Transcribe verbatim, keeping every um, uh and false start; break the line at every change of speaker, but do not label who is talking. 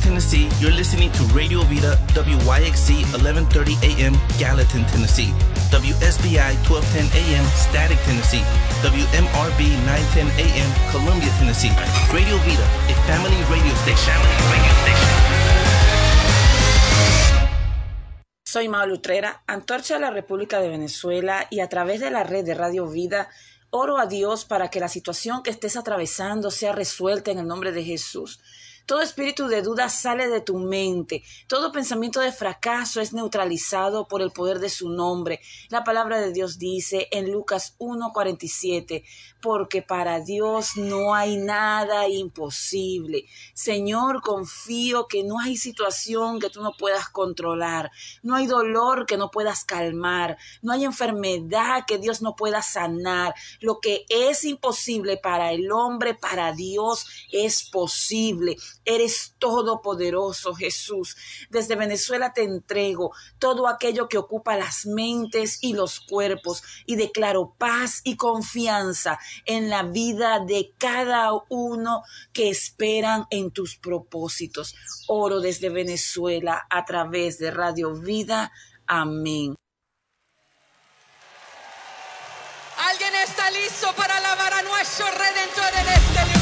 Tennessee, you're listening to Radio Vida W Y X C eleven thirty A M Gallatin, Tennessee, W S B I twelve ten A M Static, Tennessee, W M R B nine ten A M Columbia, Tennessee. Radio Vida, a family radio station. Family radio station.
Soy Malu Utrera, antorcha de la República de Venezuela, y a través de la red de Radio Vida oro a Dios para que la situación que estés atravesando sea resuelta en el nombre de Jesús. Todo espíritu de duda sale de tu mente. Todo pensamiento de fracaso es neutralizado por el poder de su nombre. La palabra de Dios dice en Lucas uno cuarenta y siete, porque para Dios no hay nada imposible. Señor, confío que no hay situación que tú no puedas controlar. No hay dolor que no puedas calmar. No hay enfermedad que Dios no pueda sanar. Lo que es imposible para el hombre, para Dios es posible. Eres todopoderoso, Jesús. Desde Venezuela te entrego todo aquello que ocupa las mentes y los cuerpos, y declaro paz y confianza en la vida de cada uno que esperan en tus propósitos. Oro desde Venezuela a través de Radio Vida. Amén.
¿Alguien está listo para alabar a nuestro Redentor en este lugar?